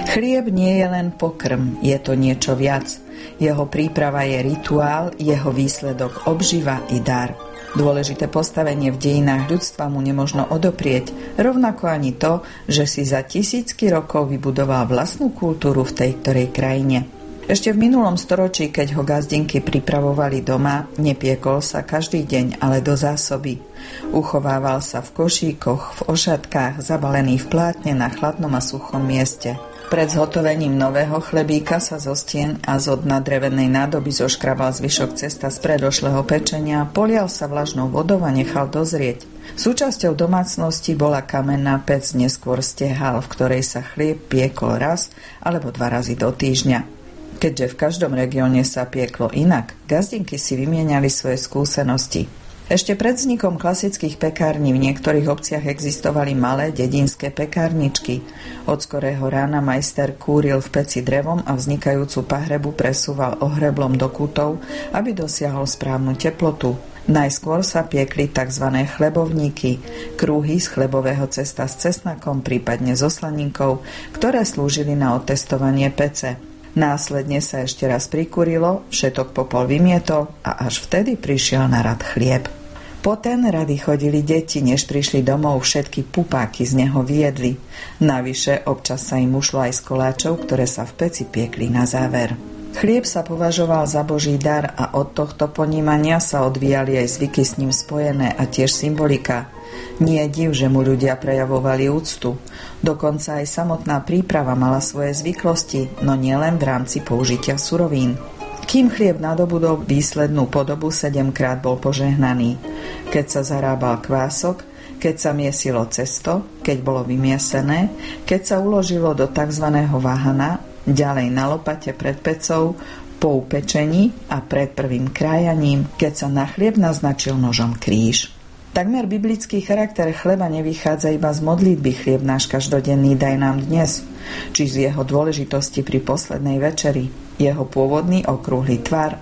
Chlieb nie je len pokrm, je to niečo viac. Jeho príprava je rituál, jeho výsledok obživa i dar. Dôležité postavenie v dejinách ľudstva mu nemožno odoprieť, rovnako ani to, že si za tisícky rokov vybudoval vlastnú kultúru v tej ktorej krajine. Ešte v minulom storočí, keď ho gazdinky pripravovali doma, nepiekol sa každý deň, ale do zásoby. Uchovával sa v košíkoch, v ošatkách, zabalený v plátne na chladnom a suchom mieste. Pred zhotovením nového chlebíka sa zo stien a zo dna drevenej nádoby zoškrabal zvyšok cesta z predošlého pečenia, polial sa vlažnou vodou a nechal dozrieť. Súčasťou domácnosti bola kamenná pec, neskôr stehal, v ktorej sa chlieb piekol raz alebo 2 razy do týždňa. Keďže v každom regióne sa pieklo inak, gazdinky si vymieniali svoje skúsenosti. Ešte pred vznikom klasických pekární v niektorých obciach existovali malé dedinské pekárničky. Od skorého rána majster kúril v peci drevom a vznikajúcu pahrebu presúval ohreblom do kútov, aby dosiahol správnu teplotu. Najskôr sa piekli tzv. Chlebovníky, krúhy z chlebového cesta s cesnakom, prípadne so slaninkou, ktoré slúžili na otestovanie pece. Následne sa ešte raz prikúrilo, všetok popol vymietol a až vtedy prišiel na rad chlieb. Po ten rady chodili deti, než prišli domov, všetky pupáky z neho vyjedli. Navyše občas sa im ušlo aj z koláčov, ktoré sa v peci piekli na záver. Chlieb sa považoval za Boží dar a od tohto ponímania sa odvíjali aj zvyky s ním spojené a tiež symbolika. Nie je div, že mu ľudia prejavovali úctu. Dokonca aj samotná príprava mala svoje zvyklosti, no nielen v rámci použitia surovín. Kým chlieb nadobudol výslednú podobu, 7-krát bol požehnaný. Keď sa zarábal kvások, keď sa miesilo cesto, keď bolo vymiesené, keď sa uložilo do tzv. Váhana, ďalej na lopate pred pecou, po upečení a pred prvým krájaním, keď sa na chlieb naznačil nožom kríž. Takmer biblický charakter chleba nevychádza iba z modlitby chlieb náš každodenný daj nám dnes, či z jeho dôležitosti pri poslednej večeri. Jeho pôvodný okrúhly tvar